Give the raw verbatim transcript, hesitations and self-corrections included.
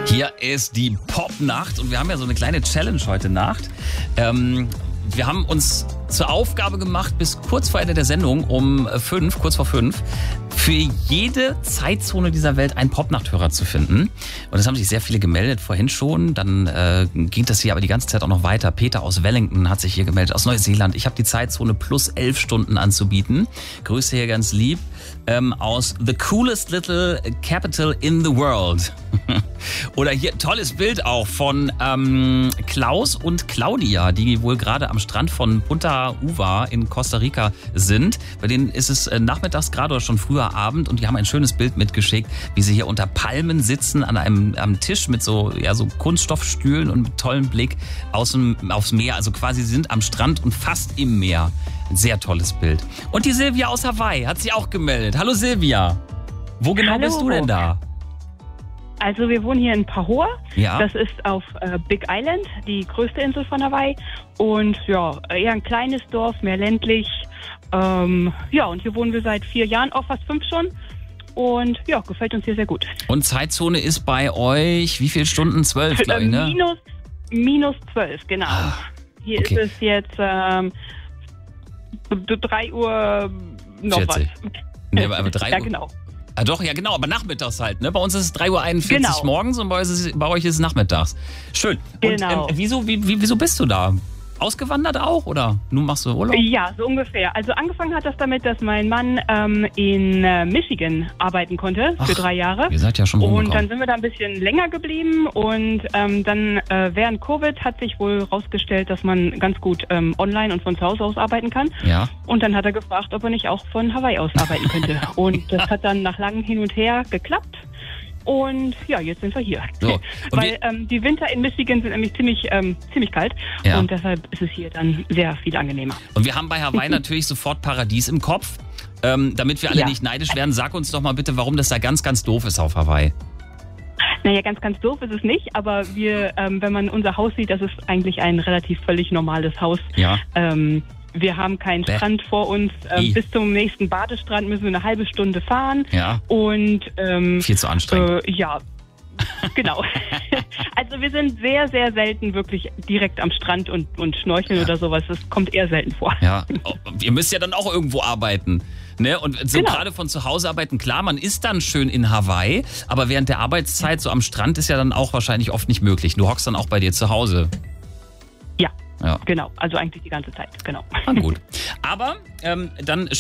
Hier ist die Popnacht und wir haben ja so eine kleine Challenge heute Nacht. Ähm, wir haben uns zur Aufgabe gemacht, bis kurz vor Ende der Sendung um fünf, kurz vor fünf, für jede Zeitzone dieser Welt einen Popnachthörer zu finden. Und es haben sich sehr viele gemeldet, vorhin schon. Dann äh, ging das hier aber die ganze Zeit auch noch weiter. Peter aus Wellington hat sich hier gemeldet, aus Neuseeland. Ich habe die Zeitzone plus elf Stunden anzubieten. Grüße hier ganz lieb. Ähm, aus The Coolest Little Capital in the World. Oder hier, tolles Bild auch von ähm, Klaus und Claudia, die wohl gerade am Strand von Punta Uva in Costa Rica sind. Bei denen ist es äh, nachmittags gerade oder schon früher Abend und die haben ein schönes Bild mitgeschickt, wie sie hier unter Palmen sitzen an einem am Tisch mit so, ja, so Kunststoffstühlen und mit tollem Blick aus dem, aufs Meer. Also quasi sie sind am Strand und fast im Meer. Ein sehr tolles Bild. Und die Silvia aus Hawaii hat sich auch gemeldet. Hallo Silvia. Wo genau Hallo. Bist du denn da? Also wir wohnen hier in Pahoa. Ja. Das ist auf äh, Big Island, die größte Insel von Hawaii. Und ja, eher ein kleines Dorf, mehr ländlich. Ähm, ja, und hier wohnen wir seit vier Jahren, auch fast fünf schon. Und ja, gefällt uns hier sehr gut. Und Zeitzone ist bei euch wie viele Stunden? Zwölf, glaube ich, ne? Minus, minus zwölf, genau. Ah, hier okay. ist es jetzt ähm, drei Uhr noch vierzig. was. Nee, aber aber drei Ja, Uhr. genau. Ah, doch, ja genau, aber nachmittags halt. Ne? Bei uns ist es drei Uhr einundvierzig Genau. morgens und bei, uns ist es, bei euch ist es nachmittags. Schön. Genau. Und ähm, wieso, wie, wie, wieso bist du da? Ausgewandert auch oder nun machst du Urlaub? Ja, so ungefähr. Also angefangen hat das damit, dass mein Mann ähm, in äh, Michigan arbeiten konnte für Ach, drei Jahre. Ihr seid ja schon Und rumgekommen. dann sind wir da ein bisschen länger geblieben und ähm, dann äh, während Covid hat sich wohl rausgestellt, dass man ganz gut ähm, online und von zu Hause aus arbeiten kann. Ja. Und dann hat er gefragt, ob er nicht auch von Hawaii aus arbeiten könnte. Und das hat dann nach langem Hin und Her geklappt. Und ja, jetzt sind wir hier. So. Und Weil wir- ähm, die Winter in Michigan sind nämlich ziemlich, ähm, ziemlich kalt. Ja. Und deshalb ist es hier dann sehr viel angenehmer. Und wir haben bei Hawaii natürlich sofort Paradies im Kopf. Ähm, damit wir alle Ja. nicht neidisch werden, sag uns doch mal bitte, warum das da ganz, ganz doof ist auf Hawaii. Naja, ganz, ganz doof ist es nicht, aber wir, ähm, wenn man unser Haus sieht, das ist eigentlich ein relativ völlig normales Haus. Ja. Ähm, wir haben keinen Bäh. Strand vor uns. I. Ähm, bis zum nächsten Badestrand müssen wir eine halbe Stunde fahren. Ja. Und ähm, Viel zu anstrengend. äh, ja, genau. Also wir sind sehr, sehr selten wirklich direkt am Strand und, und schnorcheln Ja. oder sowas. Das kommt eher selten vor. Ja, oh, ihr müsst ja dann auch irgendwo arbeiten. Ne? Und so Genau. gerade von zu Hause arbeiten, klar, man ist dann schön in Hawaii, aber während der Arbeitszeit so am Strand ist ja dann auch wahrscheinlich oft nicht möglich. Du hockst dann auch bei dir zu Hause. Ja, Ja, genau. Also eigentlich die ganze Zeit, genau. na gut. Aber ähm, dann